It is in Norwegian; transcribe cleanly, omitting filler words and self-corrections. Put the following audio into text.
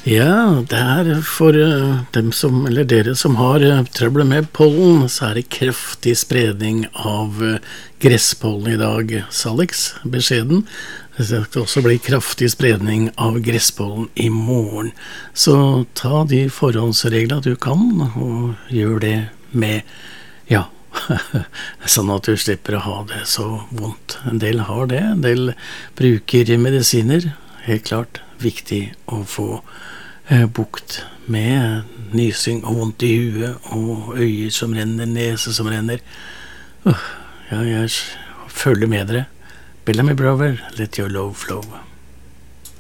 Ja, det for dem som, eller dere som har trøbbel med pollen, så det kraftig spredning av gresspollen i dag. Salix, beskjeden. Det skal også bli kraftig spredning av gresspollen i morgen. Så ta de forhåndsreglene du kan, og gjør det med, ja, sånn at du slipper å ha det så vondt. En del har det, en del bruker medisiner. Helt klart viktig å få bukt med nysing og vondt i huet og øyer som renner, nese som renner. Ja, jeg følger med dere. Bellamy Brother, let your love flow.